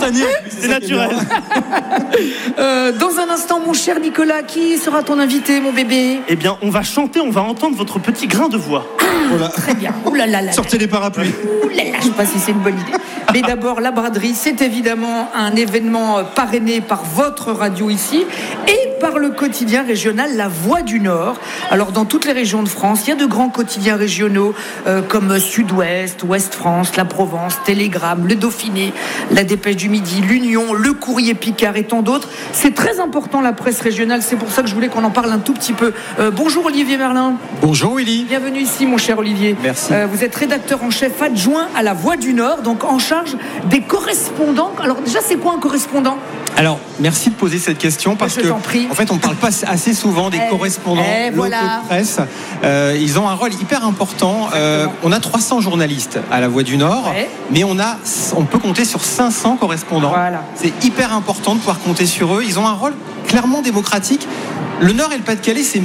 spontané. C'est naturel. Dans un instant, mon cher Nicolas, qui sera ton invité, mon bébé? Eh bien, on va chanter, on va entendre votre petit grain de voix. Très bien. Ouh là là là. Sortez les parapluies. Ouh là là, je ne sais pas si c'est une bonne idée. Mais d'abord, la braderie, c'est évidemment un événement parrainé par votre radio ici et par le quotidien régional La Voix du Nord. Alors, dans toutes les régions de France, il y a de grands quotidiens régionaux comme Sud-Ouest, Ouest-France, La Provence, Télégramme, Le Dauphiné, La Dépêche du Midi, L'Union, Le Courrier Picard et tant d'autres. C'est très important, la presse régionale. C'est pour ça que je voulais qu'on en parle un tout petit peu. Bonjour Olivier Merlin. Bonjour Willy. Bienvenue ici, mon cher Olivier. Merci. Vous êtes rédacteur en chef adjoint à La Voix du Nord, donc en charge des correspondants. Alors déjà, c'est quoi un correspondant? Alors, merci de poser cette question parce que, en fait, on ne parle pas assez souvent des correspondants locaux de presse. Ils ont un rôle hyper important. On a 300 journalistes à La Voix du Nord, mais on peut compter sur 500 correspondants. Voilà. C'est hyper important de pouvoir compter sur eux. Ils ont un rôle clairement démocratique. Le Nord et le Pas-de-Calais, c'est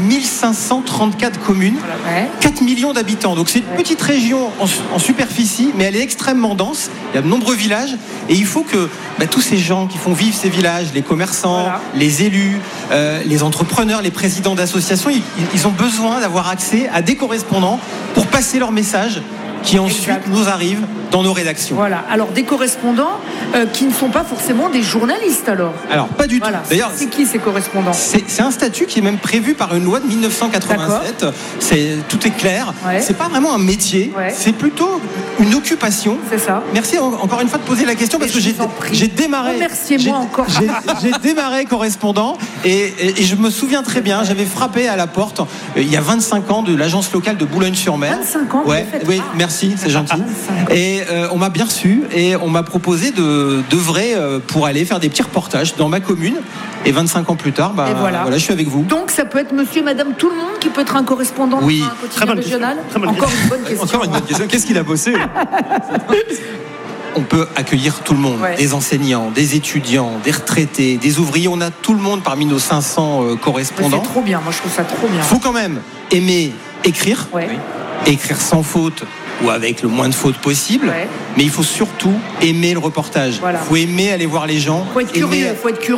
1534 communes, 4 millions d'habitants. Donc c'est une petite région en superficie, mais elle est extrêmement dense. Il y a de nombreux villages et il faut que tous ces gens qui font vivre ces villages, les commerçants, les élus, les entrepreneurs, les présidents d'associations, ils ont besoin d'avoir accès à des correspondants pour passer leur message qui ensuite nous arrivent dans nos rédactions. Voilà, alors des correspondants qui ne sont pas forcément des journalistes alors. Alors pas du tout. D'ailleurs, c'est qui ces correspondants? C'est un statut qui est même prévu par une loi de 1987. Tout est clair. C'est pas vraiment un métier, c'est plutôt une occupation. C'est ça. Merci encore une fois de poser la question parce que j'ai démarré. Remerciez-moi encore. J'ai démarré correspondant et je me souviens très bien. J'avais frappé à la porte il y a 25 ans de l'agence locale de Boulogne-sur-Mer. 25 ans. Oui, merci, c'est gentil. Et on m'a bien reçu et on m'a proposé d'œuvrer pour aller faire des petits reportages dans ma commune. Et 25 ans plus tard, voilà, je suis avec vous. Donc ça peut être monsieur et madame tout le monde qui peut être un correspondant dans un quotidien régional. Encore une bonne question. Encore une bonne question. Qu'est-ce qu'il a bossé? On peut accueillir tout le monde, des enseignants, des étudiants, des retraités, des ouvriers. On a tout le monde parmi nos 500 correspondants. C'est trop bien, moi je trouve ça trop bien. Il faut quand même aimer écrire, écrire sans faute ou avec le moins de fautes possible, mais il faut surtout aimer le reportage. Il faut aimer aller voir les gens. Il faut être curieux.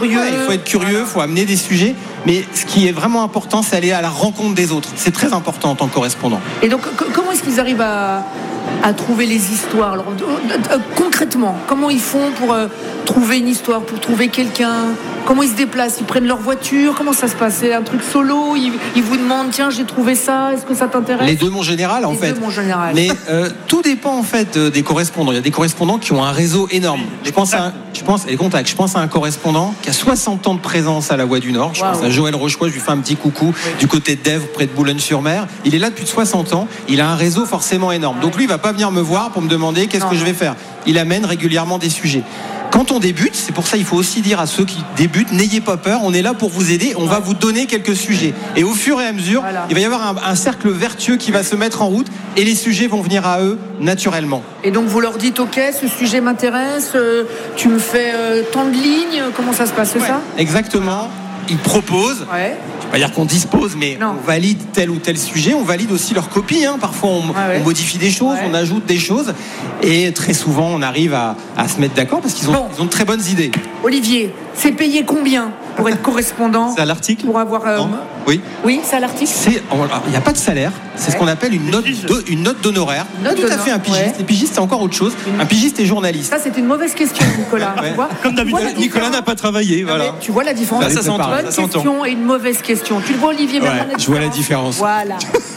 Il faut amener des sujets. Mais ce qui est vraiment important, c'est aller à la rencontre des autres. C'est très important en tant que correspondant. Et donc, comment est-ce qu'ils arrivent à trouver les histoires? Alors, concrètement, comment ils font pour trouver une histoire, pour trouver quelqu'un? Comment ils se déplacent? Ils prennent leur voiture? Comment ça se passe? C'est un truc solo? Ils vous demandent, tiens, j'ai trouvé ça, est-ce que ça t'intéresse? Les deux, mon général, en fait. Les deux, mon général. Mais tout dépend, en fait, des correspondants. Il y a des correspondants qui ont un réseau énorme. Je pense à un correspondant qui a 60 ans de présence à La Voix du Nord. Je pense à Joël Rochecois, je lui fais un petit coucou du côté de Dèvres, près de Boulogne-sur-Mer. Il est là depuis 60 ans. Il a un réseau forcément énorme. Donc lui, il va pas venir me voir pour me demander qu'est-ce que je vais faire. Il amène régulièrement des sujets. Quand on débute, c'est pour ça qu'il faut aussi dire à ceux qui débutent, n'ayez pas peur, on est là pour vous aider, on va vous donner quelques sujets. Et au fur et à mesure, il va y avoir un cercle vertueux qui va se mettre en route et les sujets vont venir à eux naturellement. Et donc vous leur dites, ok, ce sujet m'intéresse, tu me fais tant de lignes, comment ça se passe, c'est ça? Exactement. Ils proposent. Je ne vais pas dire qu'on dispose, mais on valide tel ou tel sujet. On valide aussi leur copie. Parfois, on modifie des choses, on ajoute des choses. Et très souvent, on arrive à se mettre d'accord parce qu'ils ont de très bonnes idées. Olivier, c'est payé combien pour être correspondant? C'est à l'article. Pour avoir. Oui, c'est à l'article. Il n'y a pas de salaire. C'est ce qu'on appelle une note d'honoraire. Tout à fait un pigiste. Les pigistes, c'est encore autre chose. Un pigiste est journaliste. Ça, c'est une mauvaise question, Nicolas. Tu vois? Comme d'habitude, Nicolas n'a pas travaillé. Voilà. Tu vois la différence? Ça s'entend. Une bonne question et une mauvaise question. Tu le vois, Olivier? Je vois la différence. Voilà.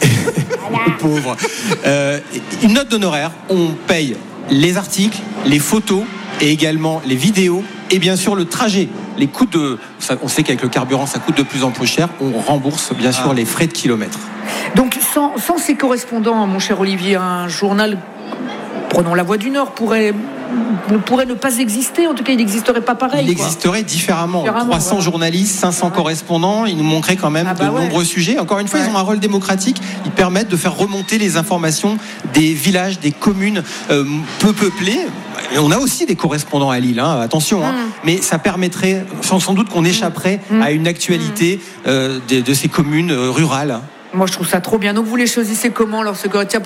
Pauvre. Une note d'honoraire, on paye les articles, les photos et également les vidéos et bien sûr le trajet. Les coûts on sait qu'avec le carburant ça coûte de plus en plus cher, on rembourse bien sûr les frais de kilomètres. Donc sans ces correspondants, mon cher Olivier, un journal, prenons La Voix du Nord, pourrait ne pas exister, en tout cas il n'existerait pas pareil. Il existerait différemment 300 journalistes, 500 correspondants, il nous manquerait quand même de nombreux sujets. Encore une fois, ils ont un rôle démocratique, ils permettent de faire remonter les informations des villages, des communes peu peuplées. Et on a aussi des correspondants à Lille, attention, mais ça permettrait sans doute qu'on échapperait à une actualité de ces communes rurales. Moi je trouve ça trop bien. Donc vous les choisissez comment lorsque